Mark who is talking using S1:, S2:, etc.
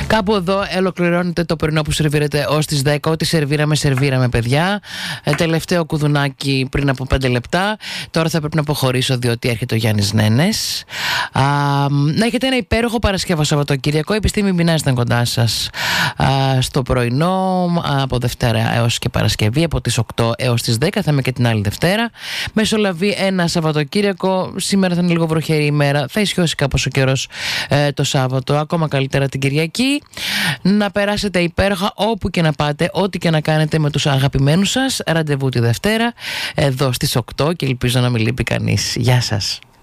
S1: Κάπου εδώ ολοκληρώνεται το πρωινό που σερβίρεται ως τις 10. Ό,τι σερβίραμε, παιδιά. Τελευταίο κουδουνάκι πριν από 5 λεπτά. Τώρα θα πρέπει να αποχωρήσω, διότι έρχεται ο Γιάννης Νένες. Να έχετε ένα υπέροχο Παρασκευό Σαββατοκύριακο. Επιστήμη Μπινάς ήταν κοντά σας στο πρωινό, από Δευτέρα έως και Παρασκευή, από τις 8 έως τις 10. Θα είμαι και την άλλη Δευτέρα. Μεσολαβεί ένα Σαββατοκύριακο. Σήμερα θα είναι λίγο βροχερή ημέρα. Θα ισιώσει κάπως ο καιρός το Σάββατο. Ακόμα καλύτερα την Κυριακή. Να περάσετε υπέροχα όπου και να πάτε, ό,τι και να κάνετε με τους αγαπημένους σας. Ραντεβού τη Δευτέρα εδώ στις 8 και ελπίζω να μην λείπει κανείς. Γεια σας.